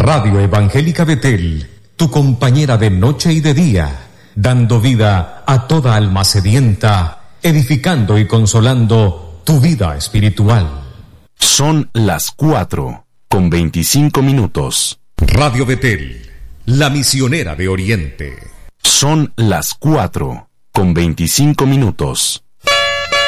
Radio Evangélica Betel, tu compañera de noche y de día, dando vida a toda alma sedienta, edificando y consolando tu vida espiritual. Son las 4:25. Radio Betel, la misionera de Oriente. Son las 4:25.